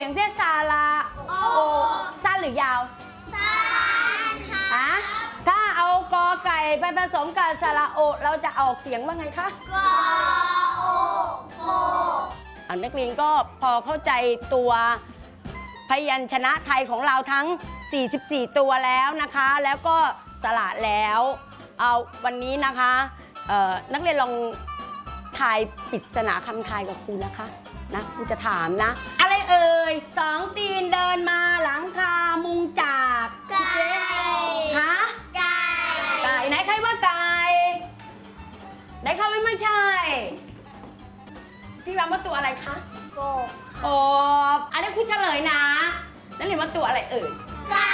อย่างเช่นซาลาโอสั้นหรือยาวสั้นถ้าเอากอไก่ไปผสมกับซาลาโอเราจะออกเสียงว่าไงคะกอโอโอนักเรียนก็พอเข้าใจตัวพยัญชนะไทยของเราทั้ง44ตัวแล้วนะคะแล้วก็สระแล้วเอาวันนี้นะคะนักเรียนลองทายปริศนาคำทายกับครูนะคะนะครูจะถามนะอะไรเอ่ย2 ตีนเดินมาหลังคามุงจากไก่ฮะไก่ไหนใครว่าไก่ไหนเขาไม่ใช่พี่ว่าตัวอะไรคะกบโอ้อันนี้คุณเฉลยนะนั่นเรียกว่าตัวอะไรเอ่ยไก่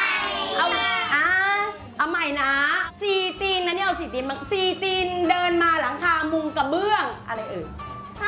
เอาใหม่นะ4 ตีนนะเนี่ยเอา4 ตีนมา4 ตีนเดินมาหลังคามุงกระเบื้องอะไรเอ่ย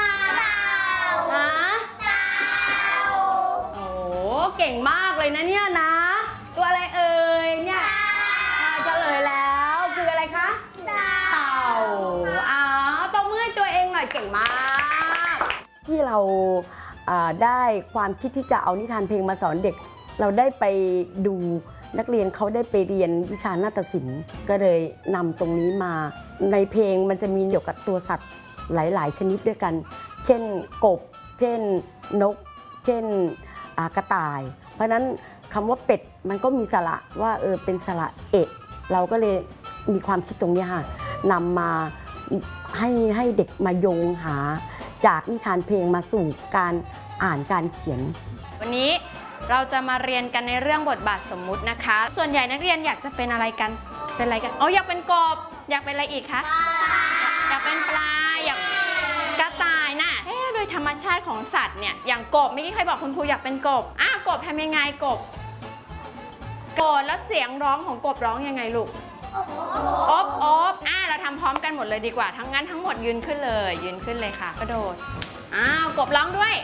โอ้เก่งมากเลยนะเนี่ยนะตัวอะไรเอ่ยเนี่ยเฉลยแล้วคืออะไรคะเต่าตบมือให้ตัวเองหน่อยเก่งมากที่เราได้ความคิดที่จะเอานิทานเพลงมาสอนเด็กเราได้ไปดูนักเรียนเขาได้ไปเรียนวิชานาฏศิลป์ก็เลยนำตรงนี้มาในเพลงมันจะมีเกี่ยวกับตัวสัตว์หลายๆชนิดด้วยกันเช่นกบเช่นนกเช่นกระต่ายเพราะฉะนั้นคำว่าเป็ดมันก็มีสระว่าเป็นสระเอะเราก็เลยมีความคิดตรงนี้ค่ะนำมาให้เด็กมาโยงหาจากนิทานเพลงมาสู่การอ่านการเขียนวันนี้เราจะมาเรียนกันในเรื่องบทบาทสมมุตินะคะส่วนใหญ่นักเรียนอยากจะเป็นอะไรกันอยากเป็นกบอยากเป็นอะไรอีกคะอยากเป็นปลาอยากกระต่ายนะโดยธรรมชาติของสัตว์เนี่ยอย่างกบเมื่อกี้ใครบอกคุณครูอยากเป็นกบกบทำยังไงกบแล้วเสียงร้องของกบร้องยังไงลูกอบเราทำพร้อมกันหมดเลยดีกว่าทั้งหมดยืนขึ้นเลยค่ะกระโดดกบร้องด้วย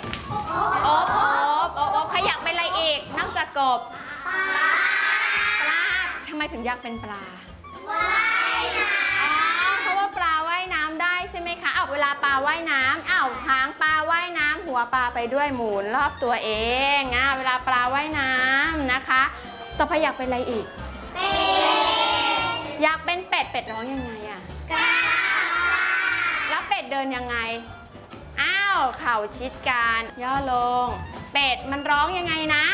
อบใครอยากเป็นอะไรอีกนอกจากกบปลาทำไมถึงอยากเป็นปลาเพราะว่าปลาว่ายน้ำได้ใช่ไหมคะเวลาปลาว่ายน้ำหางปลาว่ายน้ำหัวปลาไปด้วยหมุนรอบตัวเองเวลาปลาว่ายน้ำนะคะต่อไปอยากเป็นอะไรอีกอยากเป็นเป็ดร้องยังไงแล้วเป็ดเดินยังไงเข่าชิดกันย่อลงเป็ดมันร้องยังไงนะ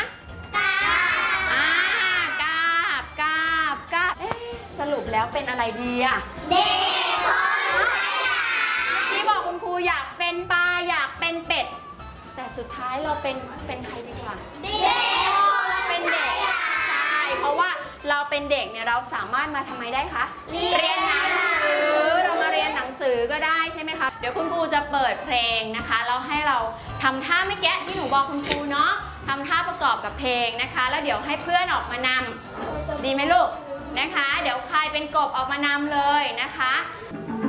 กาบสรุปแล้วเป็นอะไรดีเด็กที่บอกคุณครูอยากเป็นปลาอยากเป็นเป็ดแต่สุดท้ายเราเป็นใครดีกว่าเด็กเป็นเด็กใช่เพราะว่าเราเป็นเด็กเนี่ยเราสามารถมาทำไมได้คะเรียนหนังสือเรามาเรียนหนังสือก็ได้ใช่ไหมคะเดี๋ยวคุณครูจะเปิดเพลงนะคะแล้วให้เราทำท่าเมื่อกี้ที่หนูบอกคุณครูเนาะทำท่าประกอบกับเพลงนะคะแล้วเดี๋ยวให้เพื่อนออกมานำดีไหมลูกนะคะเดี๋ยวใครเป็นกบออกมานำเลยนะคะ